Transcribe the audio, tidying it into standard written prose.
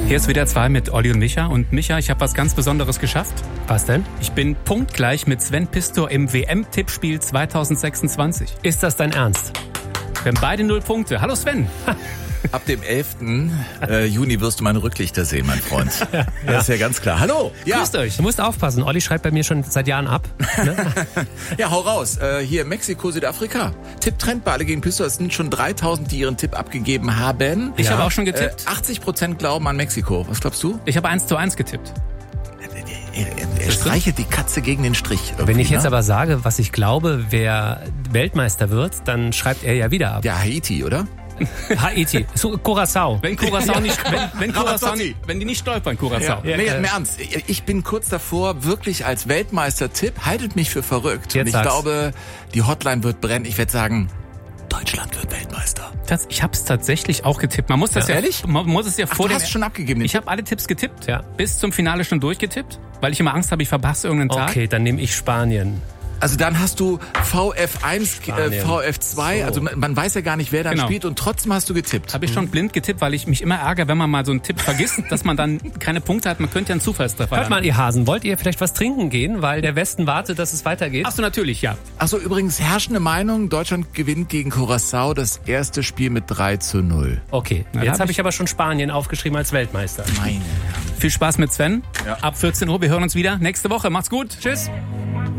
Hier ist wieder 2 mit Olli und Micha. Und Micha, ich habe was ganz Besonderes geschafft. Was denn? Ich bin punktgleich mit Sven Pistor im WM-Tippspiel 2026. Ist das dein Ernst? Wir haben beide 0 Punkte. Hallo Sven. Ab dem 11. Juni wirst du meine Rücklichter sehen, mein Freund. Das ist ja ganz klar. Hallo. Ja. Grüßt euch. Du musst aufpassen. Olli schreibt bei mir schon seit Jahren ab. Ne? Ja, hau raus. Hier Mexiko, Südafrika. Tipptrend bei Alle gegen Pistor. Es sind schon 3000, die ihren Tipp abgegeben haben. Ich habe auch schon getippt. 80% glauben an Mexiko. Was glaubst du? Ich habe 1:1 getippt. Er streichelt die Katze gegen den Strich. Wenn ich jetzt aber sage, was ich glaube, wer Weltmeister wird, dann schreibt er ja wieder ab. Ja, Haiti, oder? Haiti. So, Curaçao. Wenn Curaçao nicht, wenn Curaçao nicht, wenn die nicht stolpern, Curaçao. Ja. Nee, im Ernst. Ich bin kurz davor, wirklich als Weltmeister-Tipp, haltet mich für verrückt. Jetzt Und ich sag's. glaube, die Hotline wird brennen. Ich werde sagen, Deutschland wird Weltmeister. Ich habe es tatsächlich auch getippt. Man muss das ja, Ehrlich? Man muss es ja Ach, vor du dem. hast schon abgegeben. Ich habe alle Tipps getippt. Ja. Bis zum Finale schon durchgetippt, weil ich immer Angst habe, ich verpasse irgendeinen Tag. Okay, dann nehme ich Spanien. Also dann hast du VF1, Spanien. VF2, So. also man weiß ja gar nicht, wer dann Genau. spielt und trotzdem hast du getippt. Habe ich schon blind getippt, weil ich mich immer ärgere, wenn man mal so einen Tipp vergisst, dass man dann keine Punkte hat. Man könnte ja einen Zufallstreffer Hört haben. mal, ihr Hasen, wollt ihr vielleicht was trinken gehen, weil der Westen wartet, dass es weitergeht? Ach so, natürlich, ja. Achso, übrigens herrschende Meinung, Deutschland gewinnt gegen Curaçao das erste Spiel mit 3:0. Okay, Na, jetzt hab habe ich aber schon Spanien aufgeschrieben als Weltmeister. Meine Herren. Viel Spaß mit Sven. Ja. Ab 14 Uhr, wir hören uns wieder nächste Woche. Macht's gut. Tschüss.